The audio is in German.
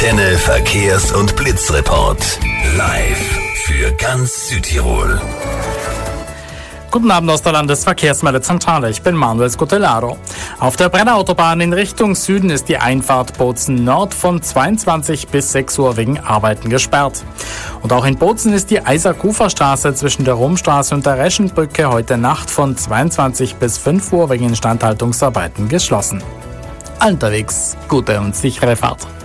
Antenne Verkehrs- und Blitzreport. Live für ganz Südtirol. Guten Abend aus der Landesverkehrsmeldezentrale. Ich bin Manuel Scotellaro. Auf der Brennerautobahn in Richtung Süden ist die Einfahrt Bozen Nord von 22 bis 6 Uhr wegen Arbeiten gesperrt. Und auch in Bozen ist die Eisakuferstraße zwischen der Rumstraße und der Reschenbrücke heute Nacht von 22 bis 5 Uhr wegen Instandhaltungsarbeiten geschlossen. Unterwegs gute und sichere Fahrt.